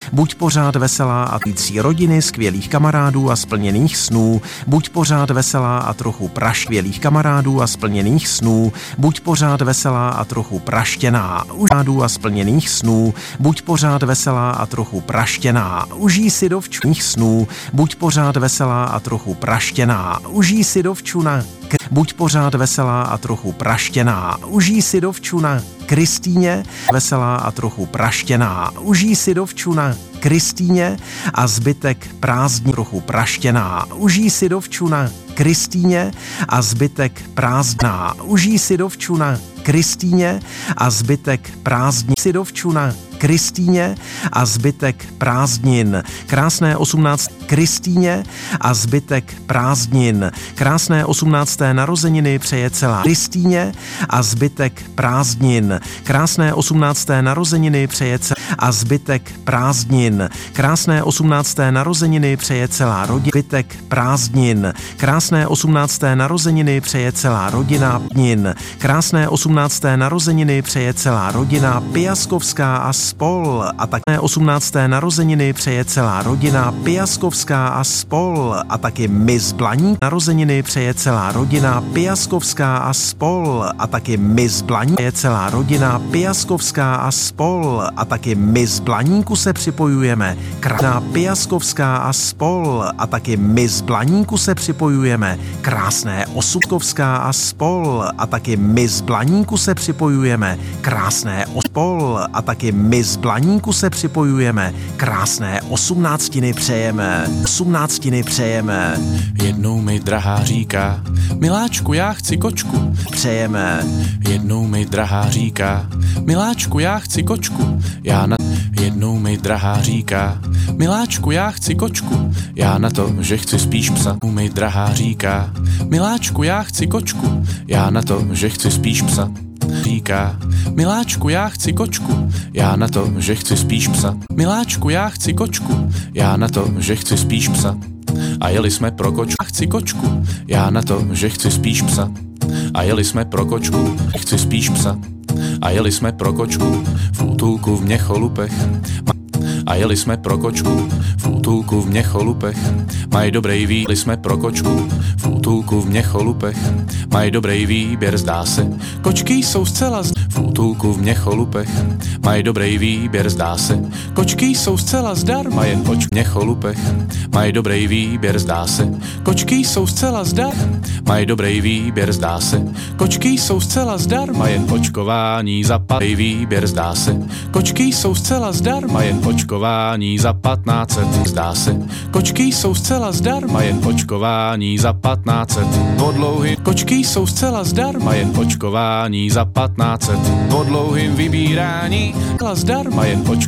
buď pořád veselá a tvící rodiny, skvělých kamarádů a splněných snů, buď pořád veselá a trochu praštěných kamarádů a splněných snů, buď pořád veselá a trochu praštěná, a splněných snů, buď pořád veselá a trochu praštěná, užij si do včuných snů, buď pořád veselá a trochu praštěná, užij si do včuna, buď pořád veselá a trochu praštěná, užij si do včuna, Kristýně, veselá a trochu praštěná, užij si do včuna, Kristýně a zbytek prázdní trochu praštěná, užij si do včuna, Kristýně a zbytek prázdná, užij si do včuna, Kristýně a zbytek prázdnin si do včuna, Kristýně a zbytek prázdnin. Krásné 18. Kristýně a zbytek prázdnin. Krásné 18. narozeniny přeje celá Kristýně a zbytek prázdnin. Krásné 18. narozeniny přeje celá a zbytek prázdnin. Krásné 18. narozeniny přeje celá rodina. Zbytek prázdnin. Krásné 18. narozeniny přeje celá rodina. Krásné 18. narozeniny přeje celá rodina Piaskovská a spol. A také 18. narozeniny přeje celá rodina Piaskovská a spol. A taky Miss Blaník. Narozeniny přeje celá rodina Piaskovská a spol. A taky Miss Blaník přeje celá rodina Piaskovská a spol. A taky Miss Blaníku se připojujeme. Krásná Piaskovská a spol. A taky Miss Blaníku se připojujeme. Krásné Osubkovská a spol. A taky Miss Blaníku se připojujeme. Krásné spol. A taky Miss Blaníku se připojujeme. Krásné 18. přejeme. 18. přejeme. Jednou mi drahá říká, miláčku, já chci kočku. Přejeme. Jednou mi drahá říká, miláčku, já chci kočku. Jednou mi drahá říká, miláčku, já chci kočku. Já na to, že chci spíš psa. Mi drahá říká, miláčku, já chci kočku. Já na to, že chci spíš psa. Říká, miláčku, já chci kočku. Já na to, že chci spíš psa. Miláčku, já chci kočku. Já na to, že chci spíš psa. A jeli jsme pro kočku. Chci kočku. Já na to, že chci spíš psa. A jeli jsme pro kočku. Chci spíš psa. A jeli jsme pro kočku v útulku v Měcholupech. A jeli jsme pro kočku v útulku v Měcholupech. Mají dobrý výběr, jsme pro kočku v útulku v Měcholupech. Mají dobrý výběr, zdá se. Kočky jsou zcela v útulku v Měcholupech. Mají dobrý výběr, zdá se. Kočky jsou zcela zdarma, jen v Měcholupech. Mají dobrý výběr, zdá se. Kočky jsou zcela zdarma. Mají dobrý výběr, zdá se. Kočky jsou zcela zdarma, jen očkování za výběr, zdá se. Kočky jsou zcela zdarma, jen očkování za 1500, zdá se. Kočky jsou zcela zdarma, jen očkování za 1500. Po dlouhým kočky jsou zcela zdarma, jen očkování za 1500. Po dlouhým vybírání zdarma, jen očkování.